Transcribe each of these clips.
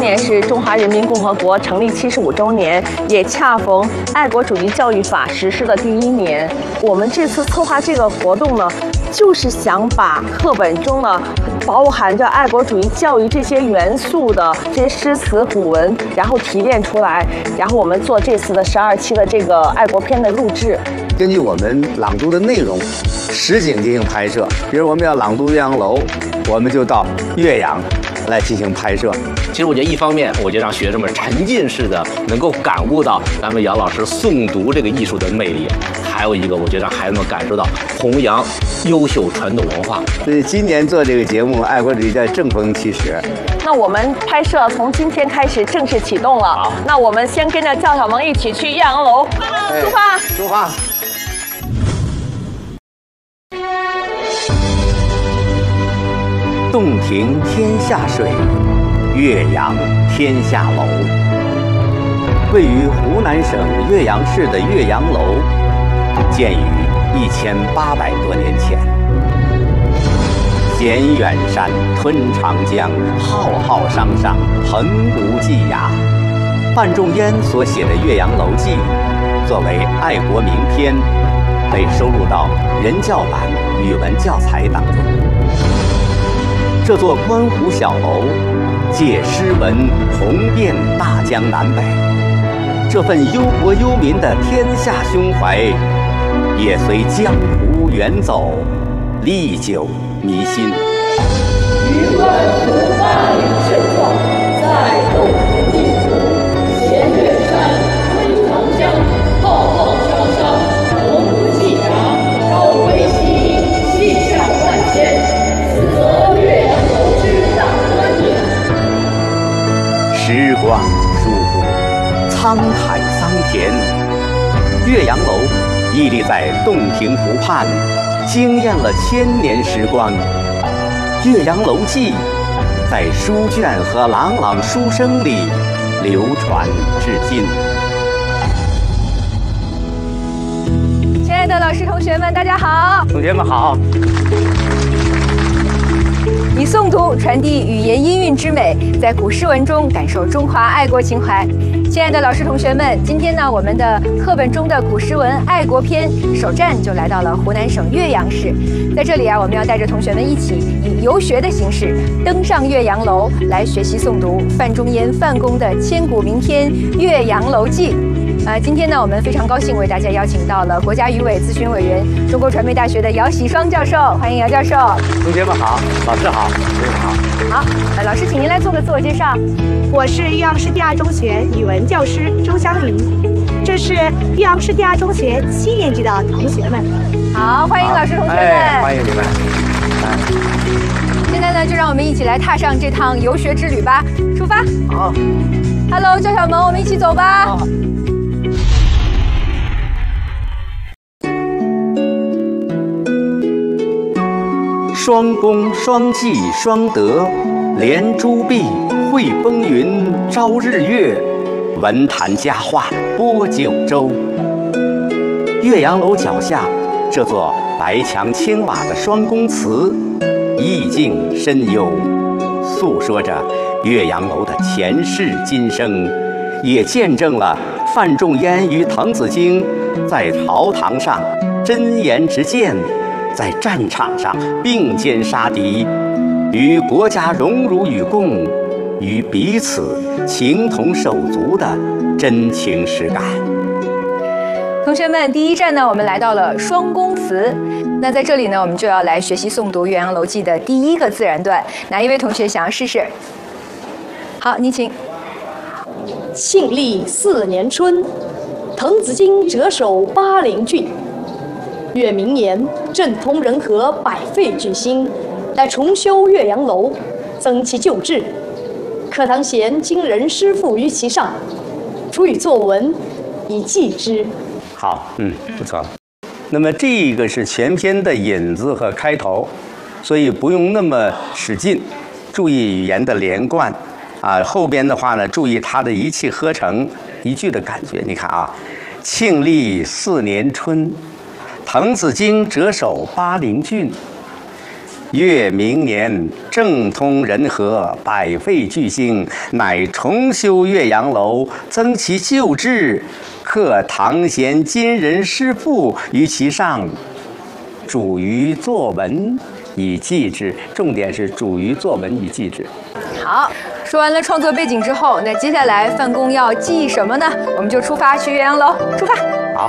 年是中华人民共和国成立75周年，也恰逢《爱国主义教育法》实施的第1年。我们这次策划这个活动呢，就是想把课本中呢包含着爱国主义教育这些元素的这些诗词古文，然后提炼出来，然后我们做这次的12期的这个爱国片的录制。 根据我们朗读的内容，实景进行拍摄。比如我们要朗读《岳阳楼》，我们就到岳阳来进行拍摄。 其实我觉得一方面，我就让学生们沉浸式的能够感悟到咱们杨老师诵读这个艺术的魅力，还有一个，我觉得让孩子们感受到弘扬优秀传统文化。 所以今年做这个节目，爱国主义在正风其实。 那我们拍摄从今天开始正式启动了。 好， 那我们先跟着赵小萌一起去岳阳楼，出发！ 出发！洞庭天下水，岳阳天下楼。位于湖南省岳阳市的岳阳楼，建于1800多年前。衔远山，吞长江，浩浩汤汤，横无际涯。范仲淹所写的《岳阳楼记》，作为爱国名篇，被收录到人教版语文教材当中。这座观湖小楼，借诗文红遍大江南北。这份忧国忧民的天下胸怀，也随江湖远走，历久弥新。 余观图80胜状，在洞庭地湖，衔远山，吞长江，浩浩汤汤，鸿无际涯，朝归夕，气象万千。此则岳阳楼之大观也。 时光疏忽，沧海桑田。岳阳楼屹立在洞庭湖畔，惊艳了1000年时光。《岳阳楼记》在书卷和朗朗书声里流传至今。 亲爱的老师、同学们，大家好！ 同学们好！ 以诵读传递语言音韵之美，在古诗文中感受中华爱国情怀。亲爱的老师、同学们，今天呢，我们的课本中的古诗文爱国篇首站就来到了湖南省岳阳市。在这里啊，我们要带着同学们一起以游学的形式登上岳阳楼，来学习诵读范仲淹范公的千古名篇《岳阳楼记》。今天呢，我们非常高兴为大家邀请到了国家语委咨询委员、中国传媒大学的姚喜双教授，欢迎姚教授。 同学们好，老师好，同学们好。 好，老师，请您来做个自我介绍。 我是岳阳市第2中学语文教师周香云，这是岳阳市第2中学7年级的同学们。 好，欢迎老师、同学们， 欢迎你们。 现在呢，就让我们一起来踏上这趟游学之旅吧，出发。 好。 Hello， 赵小萌，我们一起走吧。 好。双恭双济双德，连珠筚，绘风云，朝日月，文坛佳话播九州。岳阳楼脚下，这座白墙青瓦的双宫祠，意境深幽，诉说着岳阳楼的前世今生，也见证了范仲淹与滕子京在朝堂上真言直谏，在战场上并肩杀敌，与国家荣辱与共，与彼此情同手足的真情实感。 同学们，第一站呢，我们来到了双宫祠。那在这里呢，我们就要来学习诵读《岳阳楼记》的第1个自然段。哪一位同学想要试试？好，你请。 庆历4年春，滕子京谪守巴陵郡。越明年，政通人和，百废具兴，来重修岳阳楼，增其旧制。课堂贤今人诗赋于其上，主以作文，以记之。 好，不错。那么这个是全篇的引子和开头，所以不用那么使劲，注意语言的连贯啊。后边的话呢，注意它的一气呵成一句的感觉。你看啊，庆历4年春，滕子京谪守巴陵郡。 越明年，政通人和，百废具兴，乃重修岳阳楼，增其旧制，刻唐贤今人诗赋于其上，主于作文以记之。重点是主于作文以记之。 好，说完了创作背景之后，那接下来范公要记什么呢？我们就出发去岳阳楼，出发。 好。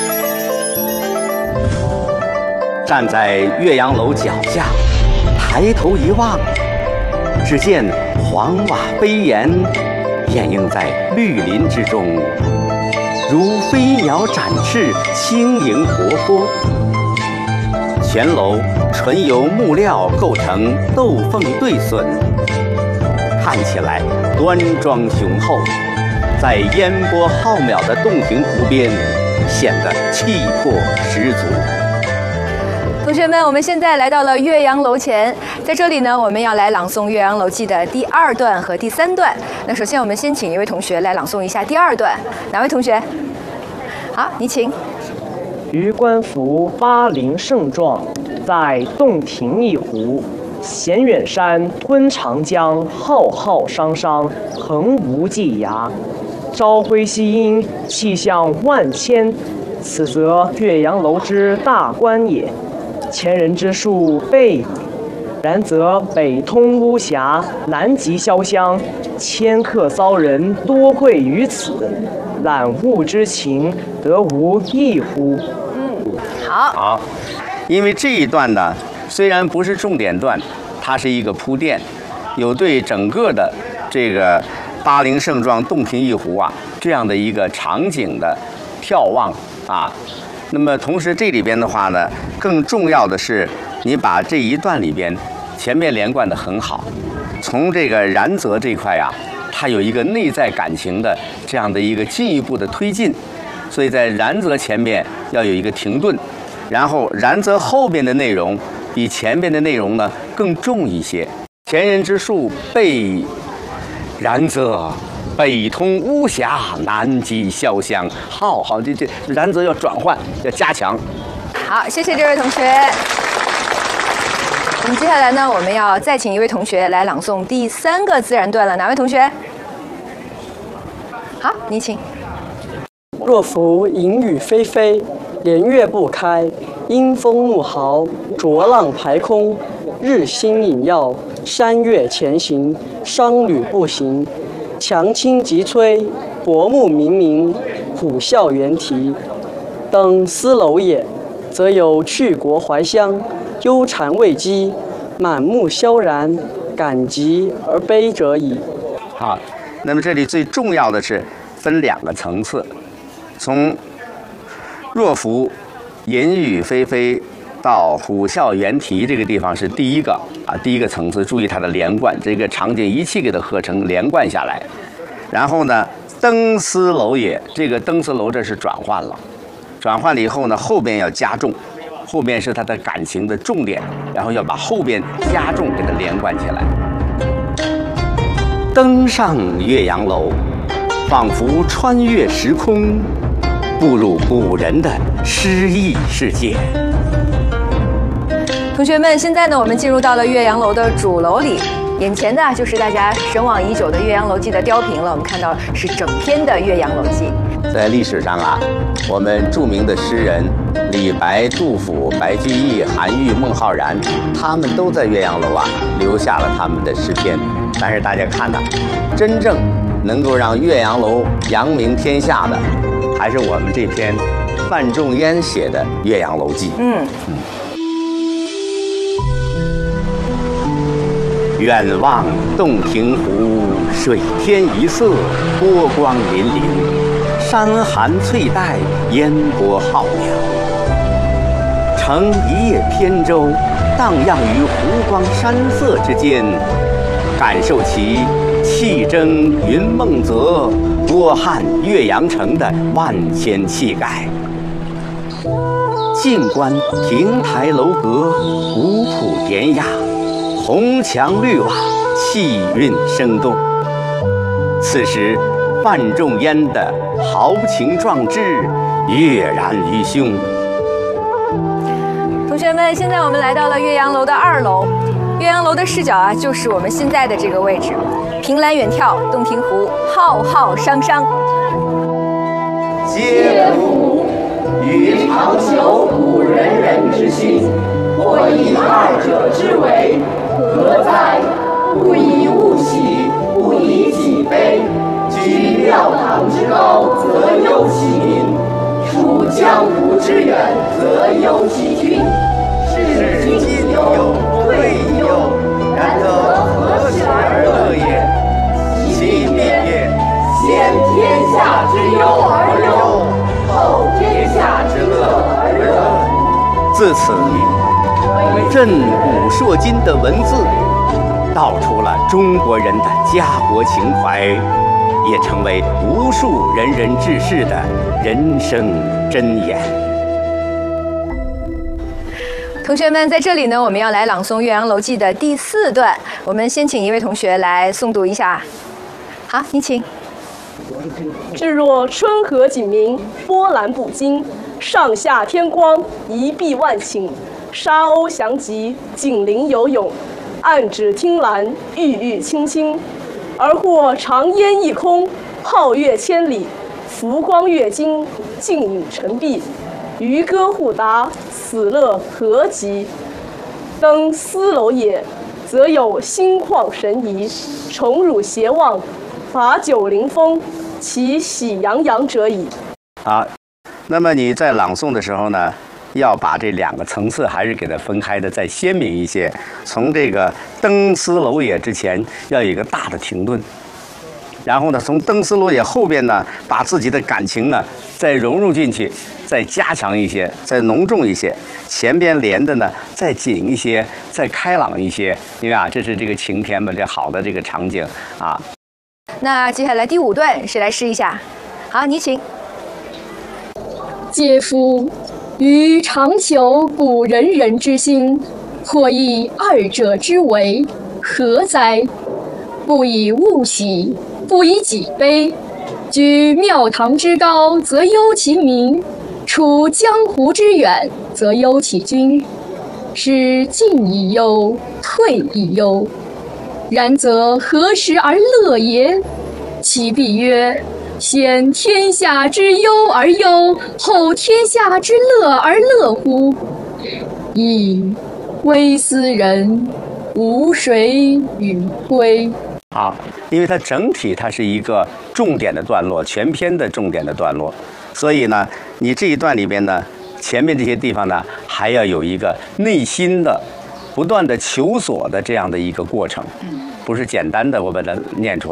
站在岳阳楼脚下，抬头一望，只见黄瓦飞檐，掩映在绿林之中，如飞鸟展翅，轻盈活泼。全楼纯由木料构成斗凤对笋，看起来端庄雄厚，在烟波浩渺的洞庭湖边，显得气魄十足。 同学们，我们现在来到了岳阳楼前，在这里呢，我们要来朗诵《岳阳楼记》的第2段和第3段。那首先，我们先请一位同学来朗诵一下第2段，哪位同学？好，你请。 余观夫巴陵胜状，在洞庭一湖，衔远山，吞长江，浩浩汤汤，横无际涯。朝晖夕阴，气象万千，此则岳阳楼之大观也。前人之述备，然则北通巫峡，南极潇湘，迁客骚人多会于此，览物之情，得无异乎？ 好，因为这一段呢，虽然不是重点段，它是一个铺垫，有对整个的这个巴陵胜状、洞庭一湖啊这样的一个场景的眺望啊。那么同时这里边的话呢，更重要的是你把这一段里边前面连贯的很好，从这个然则这块啊，它有一个内在感情的这样的一个进一步的推进，所以在然则前面要有一个停顿，然后然则后边的内容比前边的内容呢更重一些。前人之述备，然则北通巫峡，南极潇湘。好，这然则要转换，要加强。 好，谢谢这位同学。我们接下来呢，我们要再请一位同学来朗诵第3个自然段了。哪位同学？好，你请。 若夫淫雨霏霏，连月不开，阴风怒号，浊浪排空，日星隐曜，山岳前行，商旅步行，强倾急摧，薄暮冥冥，虎啸猿啼。登斯楼也，则有去国怀乡，忧谗畏讥，满目萧然，感极而悲者矣。 好，那么这里最重要的是分2个层次，从若夫淫雨霏霏到虎啸猿啼这个地方是第一个层次，注意它的连贯，这个场景一气给它合成连贯下来。然后呢，登斯楼也，这个登斯楼这是转换了，转换了以后呢，后边要加重，后边是它的感情的重点，然后要把后边加重给它连贯起来。登上岳阳楼，仿佛穿越时空，步入古人的诗意世界。 同学们，现在呢，我们进入到了岳阳楼的主楼里，眼前的就是大家神往已久的《岳阳楼记》的雕屏了。我们看到是整篇的《岳阳楼记》。 在历史上啊，我们著名的诗人李白、杜甫、白居易、韩愈、孟浩然，他们都在岳阳楼啊留下了他们的诗篇。但是大家看呐，真正能够让岳阳楼扬名天下的，还是我们这篇范仲淹写的《岳阳楼记》。远望洞庭湖，水天一色，波光粼粼，山寒翠带，烟波浩渺。乘一叶扁舟，荡漾于湖光山色之间，感受其气蒸云梦泽，波撼岳阳城的万千气概。近观亭台楼阁，古朴典雅，红墙绿瓦，气韵生动。此时，范仲淹的豪情壮志跃然于胸。 同学们， 们，现在我们来到了岳阳楼的2楼。岳阳楼的视角啊，就是我们现在的这个位置。凭栏远眺洞庭湖，浩浩汤汤。 嗟夫！予尝求古仁人之心，或以二者之为，何哉？不以物喜，不以己悲。居庙堂之高，则忧其民；处江湖之远，则忧其君。是进忧，退忧，然则何时而乐也？其变也。先天下之忧而忧，后天下之乐而乐。自此，镇古烁今的文字，道出了中国人的家国情怀，也成为无数仁人志士的人生箴言。 同学们，在这里呢，我们要来朗诵《岳阳楼记》的第4段。我们先请一位同学来诵读一下。好，你请。 至若春和景明，波澜不惊；上下天光，一碧万顷。沙鸥翔集，锦鳞游泳，岸芷汀兰，郁郁青青。而或长烟一空，皓月千里，浮光跃金，静影沉璧。渔歌互答，此乐何极！登斯楼也，则有心旷神怡，宠辱偕忘，罚酒临风，其喜洋洋者矣。 好，那么你在朗诵的时候呢，要把这2个层次还是给它分开的再鲜明一些。从这个登斯楼也之前，要有一个大的停顿。然后呢，从登斯楼也后边呢，把自己的感情呢再融入进去，再加强一些，再浓重一些。前边连的呢再紧一些，再开朗一些。因为啊，这是这个晴天嘛，这好的这个场景啊。 那接下来第5段，谁来试一下？好，你请。 嗟夫！予尝求古仁人之心，或以二者之为，何哉？不以物喜，不以己悲。居庙堂之高，则忧其民；处江湖之远，则忧其君。是进以忧，退以忧，然则何时而乐也？其必曰：先天下之忧而忧，后天下之乐而乐乎？噫！微斯人，吾谁与归？ 好，因为它整体它是一个重点的段落，全篇的重点的段落，所以呢，你这一段里边呢，前面这些地方呢，还要有一个内心的不断的求索的这样的一个过程，不是简单的我把它念出来。